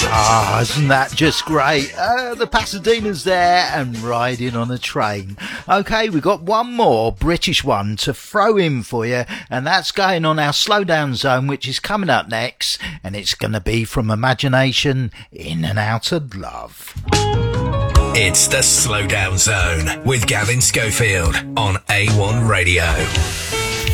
Ah, isn't that just great? The Pasadena's there and riding on a train. Okay, we've got one more British one to throw in for you, and that's going on our Slowdown Zone, which is coming up next, and it's going to be from Imagination, In and Out of Love. It's the Slowdown Zone with Gavin Schofield on A1 Radio.